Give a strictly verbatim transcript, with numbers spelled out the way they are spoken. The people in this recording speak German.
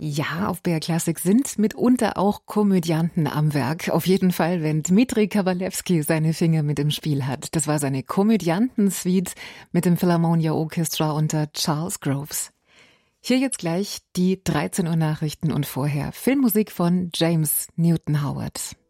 Ja, auf B R Classic sind mitunter auch Komödianten am Werk. Auf jeden Fall, wenn Dmitri Kabalewski seine Finger mit im Spiel hat. Das war seine Komödianten-Suite mit dem Philharmonia Orchestra unter Charles Groves. Hier jetzt gleich die dreizehn Uhr Nachrichten und vorher Filmmusik von James Newton Howard.